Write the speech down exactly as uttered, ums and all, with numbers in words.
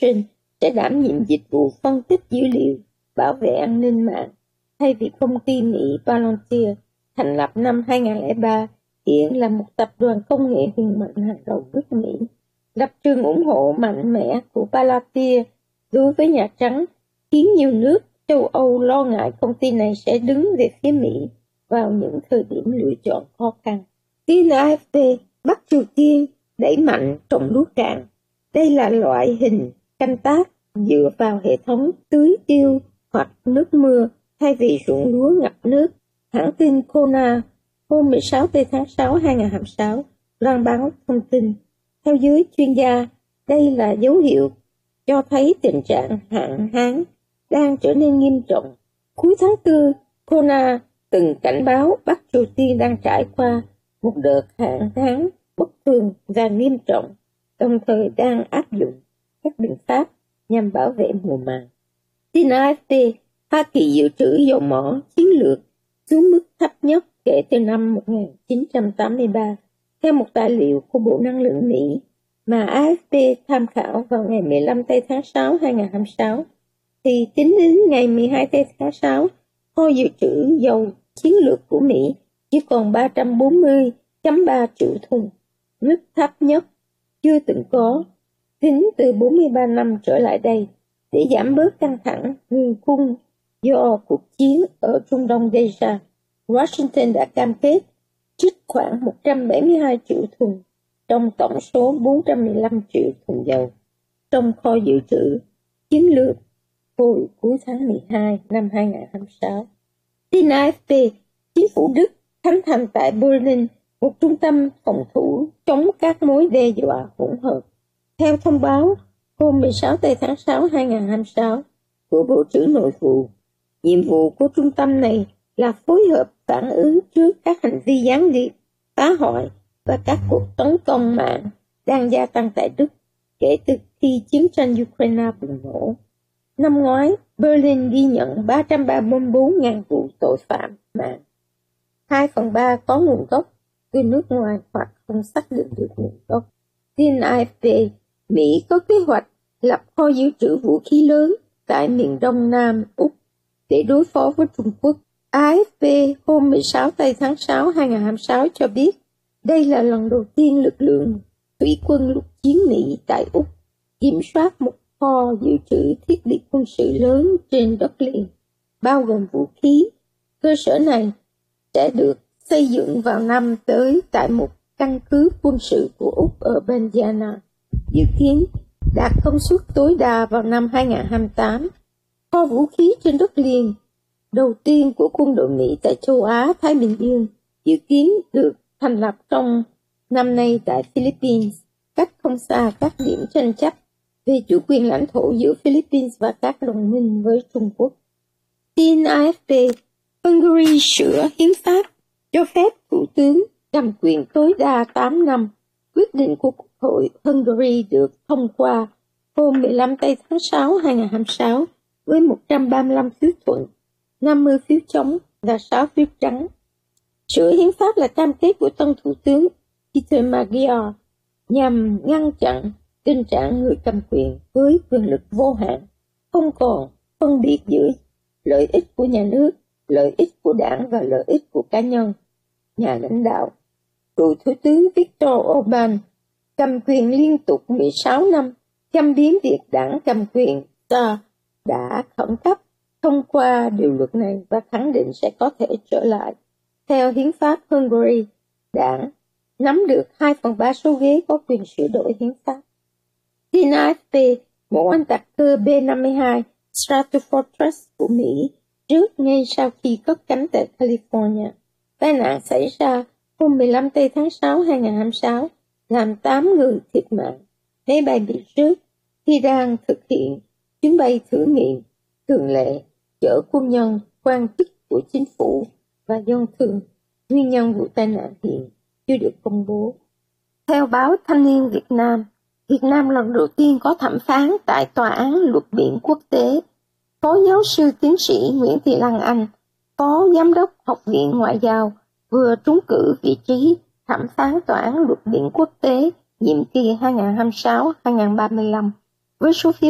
Communication sẽ đảm nhiệm dịch vụ phân tích dữ liệu, bảo vệ an ninh mạng, thay vì công ty Mỹ Palantir thành lập năm hai không không ba, hiện là một tập đoàn công nghệ hùng mạnh hàng đầu nước Mỹ. Lập trường ủng hộ mạnh mẽ của Palantir đối với Nhà Trắng khiến nhiều nước châu Âu lo ngại công ty này sẽ đứng về phía Mỹ vào những thời điểm lựa chọn khó khăn. Tin a ép pê, Bắc Triều Tiên đẩy mạnh trồng lúa cạn. Đây là loại hình canh tác dựa vào hệ thống tưới tiêu hoặc nước mưa thay vì ruộng lúa ngập nước. Hãng tin Kona hôm mười sáu tháng sáu năm hai nghìn không trăm hai mươi sáu loan báo thông tin. Theo giới chuyên gia, đây là dấu hiệu cho thấy tình trạng hạn hán đang trở nên nghiêm trọng. Cuối tháng tư, Kona từng cảnh báo Bắc Triều Tiên đang trải qua một đợt hạn hán bất thường và nghiêm trọng, đồng thời đang áp dụng các biện pháp nhằm bảo vệ mùa màng. Tin a ép pê, Hoa Kỳ dự trữ dầu mỏ chiến lược xuống mức thấp nhất kể từ năm một nghìn chín trăm tám mươi ba, theo một tài liệu của Bộ Năng lượng Mỹ mà a ép pê tham khảo vào ngày mười lăm tháng sáu năm hai nghìn không trăm hai mươi sáu, thì tính đến ngày mười hai tháng sáu, kho dự trữ dầu chiến lược của Mỹ chỉ còn ba trăm bốn mươi phẩy ba triệu thùng, mức thấp nhất chưa từng có tính từ bốn mươi ba năm trở lại đây. Để giảm bớt căng thẳng nguồn cung do cuộc chiến ở Trung Đông gây ra, Washington đã cam kết trích khoảng một trăm bảy mươi hai triệu thùng trong tổng số bốn trăm mười lăm triệu thùng dầu trong kho dự trữ chiến lược hồi cuối tháng mười hai năm hai nghìn không trăm hai mươi sáu. Tin a ép pê, chính phủ Đức khánh thành tại Berlin một trung tâm phòng thủ chống các mối đe dọa hỗn hợp. Theo thông báo hôm mười sáu tháng sáu năm hai nghìn không trăm hai mươi sáu của Bộ trưởng Nội vụ, nhiệm vụ của trung tâm này là phối hợp phản ứng trước các hành vi gián điệp, phá hoại và các cuộc tấn công mạng đang gia tăng tại Đức kể từ khi chiến tranh Ukraine bùng nổ. Năm ngoái, Berlin ghi nhận ba trăm ba mươi bốn nghìn vụ tội phạm mạng. Hai phần ba có nguồn gốc từ nước ngoài hoặc không xác định được nguồn gốc. Tin a ép pê, Mỹ có kế hoạch lập kho dự trữ vũ khí lớn tại miền đông nam Úc để đối phó với Trung Quốc. a ép pê hôm mười sáu tháng sáu năm hai nghìn không trăm hai mươi sáu cho biết đây là lần đầu tiên lực lượng thủy quân lục chiến Mỹ tại Úc kiểm soát một kho dự trữ thiết bị quân sự lớn trên đất liền, bao gồm vũ khí. Cơ sở này sẽ được xây dựng vào năm tới tại một căn cứ quân sự của Úc ở Bendiana, dự kiến đạt công suất tối đa vào năm hai nghìn không trăm hai mươi tám. Kho vũ khí trên đất liền đầu tiên của quân đội Mỹ tại châu Á Thái Bình Dương dự kiến được thành lập trong năm nay tại Philippines, cách không xa các điểm tranh chấp về chủ quyền lãnh thổ giữa Philippines và các đồng minh với Trung Quốc. Tin a ép pê, Hungary sửa hiến pháp cho phép thủ tướng cầm quyền tối đa tám năm. Quyết định của Quốc hội Hungary được thông qua hôm mười lăm tháng sáu năm hai nghìn không trăm hai mươi sáu với một trăm ba mươi lăm phiếu thuận, năm mươi phiếu chống và sáu phiếu trắng. Sửa hiến pháp là cam kết của tân thủ tướng Peter Magyar nhằm ngăn chặn tình trạng người cầm quyền với quyền lực vô hạn, không còn phân biệt giữa lợi ích của nhà nước, lợi ích của đảng và lợi ích của cá nhân. Nhà lãnh đạo cựu thủ tướng Viktor Orbán cầm quyền liên tục mười sáu năm, châm biếm việc đảng cầm quyền ta đã khẩn cấp thông qua điều luật này và khẳng định sẽ có thể trở lại. Theo hiến pháp Hungary, đảng nắm được hai phần ba số ghế có quyền sửa đổi hiến pháp. Tin a ép pê, một oanh tạc cơ B năm mươi hai Stratofortress của Mỹ trước ngay sau khi cất cánh tại California. Tai nạn xảy ra hôm mười lăm tháng sáu năm hai nghìn không trăm hai mươi sáu, làm tám người thiệt mạng. Máy bay bị rớt khi đang thực hiện chuyến bay thử nghiệm thường lệ chở quân nhân, quan chức của chính phủ và dân thường. Nguyên nhân vụ tai nạn hiện chưa được công bố. Theo báo Thanh niên Việt Nam, Việt Nam lần đầu tiên có thẩm phán tại Tòa án Luật biển Quốc tế. Phó giáo sư tiến sĩ Nguyễn Thị Lan Anh, Phó Giám đốc Học viện Ngoại giao, vừa trúng cử vị trí thẩm phán Tòa án Luật biển Quốc tế nhiệm kỳ hai nghìn không trăm hai mươi sáu đến hai nghìn không trăm ba mươi lăm với số phiếu